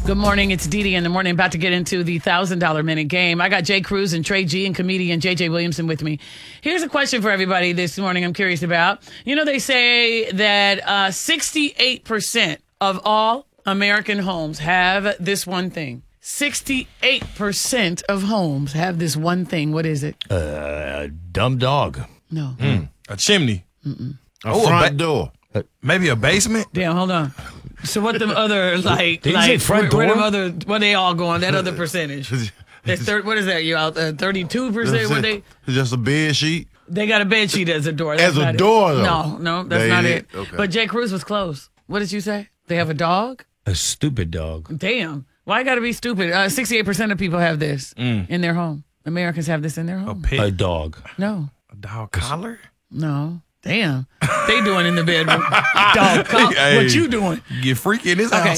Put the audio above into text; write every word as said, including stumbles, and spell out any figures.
Good morning. It's Dee Dee in the morning. About to get into the one thousand dollars minute game. I got Jay Cruz and Trey G and comedian J J Williamson with me. Here's a question for everybody this morning I'm curious about. You know, they say that uh, sixty-eight percent of all American homes have this one thing. sixty-eight percent of homes have this one thing. What is it? Uh, dumb dog. No. Mm. A chimney. Mm-mm. A Oh, front a ba- door. Maybe a basement. Damn, hold on. So what them other, like, Did you like say front where, where door? them other, where they all going? That other percentage. That's thir- what is that? You out uh, thirty-two percent? What they? It's just a bed sheet. They got a bed sheet as a door. That's As a not door, it. though? No, no, that's They not ain't it. it? Okay. But Jay Cruz was close. What did you say? They have a dog? A stupid dog. Damn. Why got to be stupid? Uh, sixty-eight percent of people have this in their home. Americans have this in their A home. pet. A dog. No, A dog collar. no. Damn. They doing in the bedroom. Dog, call, Hey. what you doing? Get freaky in this Okay. house.